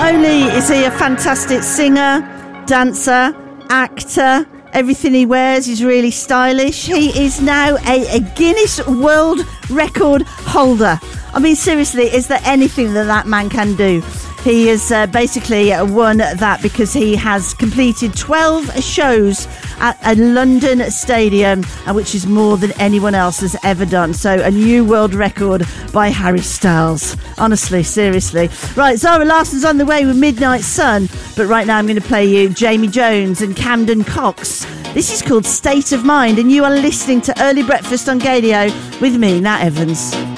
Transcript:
only is he a fantastic singer, dancer, actor, everything he wears is really stylish, he is now a Guinness World Record holder. I mean, seriously, is there anything that man can do? He has basically won that because he has completed 12 shows at a London stadium, which is more than anyone else has ever done. So a new world record by Harry Styles. Honestly, seriously. Right, Zara Larson's on the way with Midnight Sun. But right now I'm going to play you Jamie Jones and Camden Cox. This is called State of Mind, and you are listening to Early Breakfast on Gadio with me, Nat Evans.